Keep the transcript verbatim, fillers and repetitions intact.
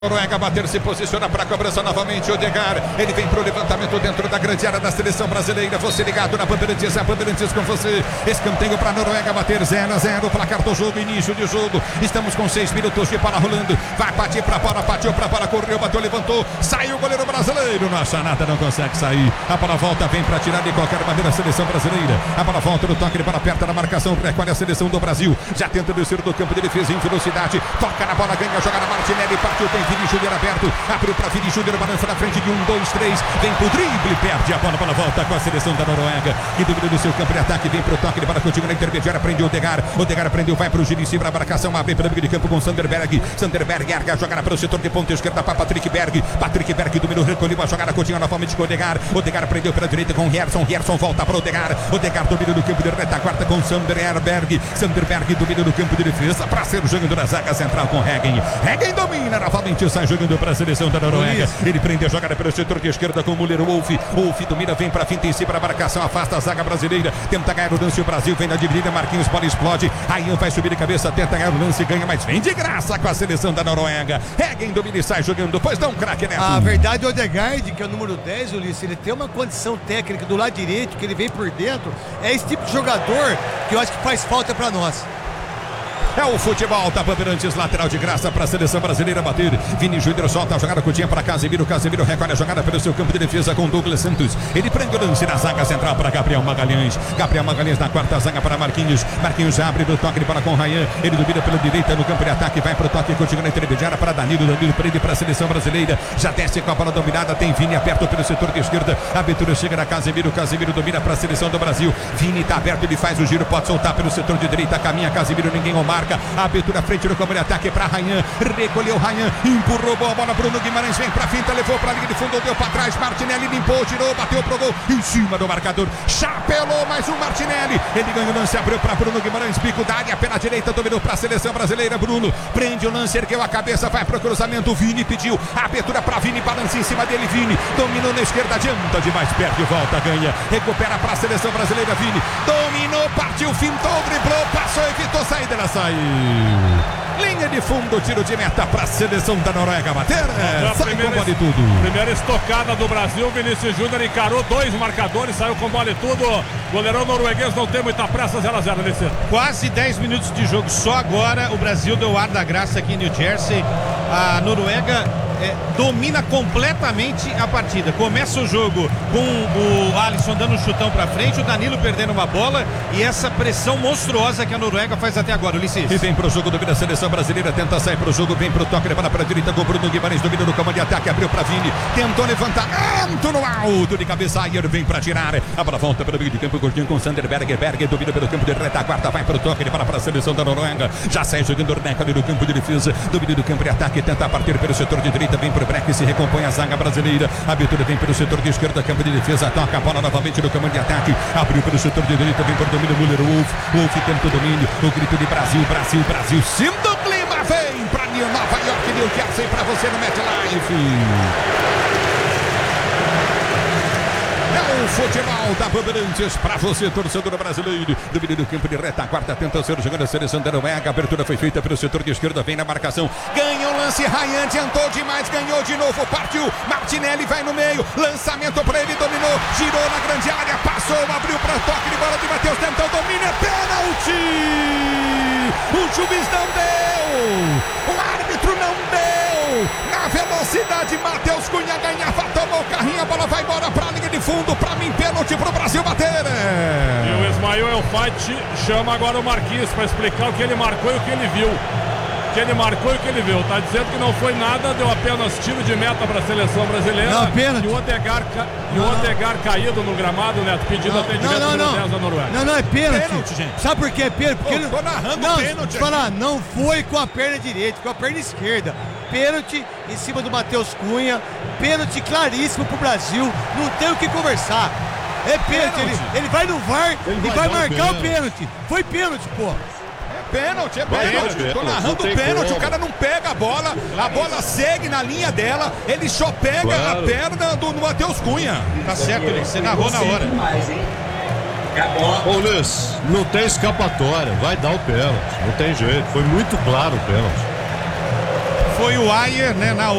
Noruega bater, se posiciona para a cobrança novamente. Odegaard, ele vem para o levantamento dentro da grande área da seleção brasileira. Você ligado na Bandeirantes, a Bandeirantes com você. Escanteio para a Noruega bater, zero a zero. Placar do jogo, início de jogo. Estamos com seis minutos de bola rolando. Vai partir para a bola, partiu para a bola, correu, bateu, levantou. Saiu o goleiro brasileiro. Não acha nada, não consegue sair. A bola volta, vem para tirar de qualquer maneira a seleção brasileira. A bola volta no toque, para perto da marcação. Recolhe a seleção do Brasil. Já tenta descer do campo de defesa em velocidade. Toca na bola, ganha, joga na Martinelli. Partiu, tem Vini Júnior aberto, abriu para Vini Júnior, balança na frente de um, dois, três, vem pro drible, perde a bola, bola volta com a seleção da Noruega, que domina do seu campo de ataque, vem pro toque de bola, continua na intermediária, prendeu o Odegaard, Odegaard prendeu, vai pro giro em cima, a marcação abre pelo meio de campo com Sanderberg, Sanderberg erga a jogada para o setor de ponta esquerda para Patrick Berg, Patrick Berg dominou, recolheu a jogada, continua novamente com o Odegaard, Odegaard prendeu pela direita com Gerson, Gerson volta para o Odegaard, Odegaard domina no campo de retaguarda com Sanderberg, Sanderberg domina no campo de defesa, para ser jogando na zaga central com Heggen, Heggen domina novamente, sai jogando para a seleção da Noruega. Ele prende a jogada pelo setor de esquerda com o Müller, Wolf. Wolf domina, vem para a finta em si para a marcação, afasta a zaga brasileira. Tenta ganhar o lance, o Brasil vem na dividida. Marquinhos, bola explode. Aí vai subir de cabeça, tenta ganhar o lance, ganha, mas vem de graça com a seleção da Noruega. Heggen domina e sai jogando. Pois dá um craque, Neto. A verdade, o Odegaard, que é o número dez, Ulisses, ele tem uma condição técnica do lado direito, que ele vem por dentro. É esse tipo de jogador que eu acho que faz falta para nós. É o futebol da Bandeirantes, lateral de graça para a seleção brasileira bater. Vini Júnior solta a jogada, curtinha para Casemiro. Casemiro recolhe a jogada pelo seu campo de defesa com Douglas Santos. Ele prende o lance na zaga central para Gabriel Magalhães. Gabriel Magalhães na quarta zaga para Marquinhos. Marquinhos abre no toque de bola com Ryan. Ele domina pela direita no campo de ataque. Vai para o toque, continua na intermediária para Danilo. Danilo prende para a seleção brasileira. Já desce com a bola dominada. Tem Vini aberto pelo setor de esquerda. A abertura chega na Casemiro. Casemiro domina para a seleção do Brasil. Vini está aberto, ele faz o giro, pode soltar pelo setor de direita. Caminha Casemiro, ninguém o marca. A abertura à frente do campo de ataque para Ryan, recolheu Ryan, empurrou boa bola, Bruno Guimarães vem para finta, levou para a linha de fundo, deu para trás, Martinelli limpou, tirou, bateu pro gol, em cima do marcador, chapelou mais um Martinelli, ele ganha o lance, abriu para Bruno Guimarães, bico da área pela direita, dominou para a seleção brasileira, Bruno, prende o lance, ergueu a cabeça, vai para o cruzamento, Vini pediu, a abertura para Vini, balança em cima dele, Vini, dominou na esquerda, adianta demais, perde, volta, ganha, recupera para a seleção brasileira, Vini, dominou, partiu, fintou, driblou, passou, evitou, saída, ela saiu. Linha de fundo, tiro de meta para a seleção da Noruega bater. É, sai com bola e tudo. Primeira estocada do Brasil, Vinícius Júnior encarou dois marcadores, saiu com bola e tudo. Goleirão norueguês não tem muita pressa, zero a zero nesse. Quase dez minutos de jogo, só agora o Brasil deu ar da graça aqui em New Jersey. A Noruega é, domina completamente a partida. Começa o jogo com o Alisson dando um chutão pra frente, o Danilo perdendo uma bola e essa pressão monstruosa que a Noruega faz até agora, Ulisses. E vem pro jogo, domina a seleção brasileira, tenta sair pro jogo, vem pro toque, levando pra direita com o Bruno Guimarães, domina no comando de ataque, abriu pra Vini, tentou levantamento no alto de cabeça, Ayer vem pra tirar, a bola volta pelo meio de campo, curtinho com Sanderberg, Berg domina pelo campo de retaguarda, vai pro toque, ele para pra seleção da Noruega, já sai jogando Orneca ali no campo de defesa, domina do campo de ataque, tenta partir pelo setor de direita, vem pro break, se recompõe a zaga brasileira, a abertura vem pelo setor de esquerda, campo de defesa, toca a bola novamente no comando de ataque, abriu pelo setor de direita, vem por domínio, Müller, Wolf, Wolf tenta o domínio, o grito de Brasil, Brasil, Brasil, sinto o clima, vem pra Nova York, New Jersey, pra você no MetLife. É o futebol da Bandeirantes pra você, torcedor brasileiro. Domínio do campo de retaguarda, tenta ser jogando a seleção da Noruega. A abertura foi feita pelo setor de esquerda, vem na marcação. Ganha o lance, Ryan adiantou demais, ganhou de novo, partiu. Martinelli vai no meio, lançamento pra ele, dominou, girou na grande área, passou, abriu pra toque de bola de Matheus, tentou, domina, é pênalti! O juiz não deu! O árbitro não deu! Na velocidade, Matheus Cunha ganhava, tomou o carrinho, a bola vai embora pra linha de fundo, pra mim, pênalti pro Brasil bater. E o Ismael Elfati chama agora o Marquinhos pra explicar o que ele marcou e o que ele viu. O que ele marcou e o que ele viu. Tá dizendo que não foi nada, deu apenas tiro de meta pra seleção brasileira. Não, pênalti. E o Odegaard, ca... e o Odegaard caído no gramado, Neto, pedindo não, atendimento não, não, no dez da Noruega. Não, não, é pênalti. Pênalti, gente. Sabe por que é pênalti? Porque Pô, tô narrando não, pênalti falar, não foi com a perna direita, com a perna esquerda. Pênalti em cima do Matheus Cunha. Pênalti claríssimo pro Brasil. Não tem o que conversar. É pênalti. Ele, ele vai no V A R ele e vai, vai marcar o pênalti. Foi pênalti, pô. Pênalti, é pênalti, tô narrando pênalti, o cara não pega a bola, a bola segue na linha dela, ele só pega claro. a perna do, do Matheus Cunha. Tá certo, ele, você narrou na hora. Ô Luiz, não tem escapatória, vai dar o pênalti, não tem jeito, foi muito claro o pênalti. foi o Ayer, né, na